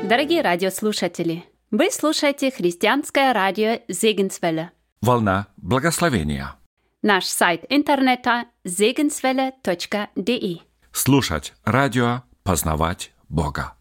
Дорогие радиослушатели, вы слушаете христианское радио Segenswelle. Волна благословения. Наш сайт интернета segenswelle.de. Слушать радио, познавать Бога.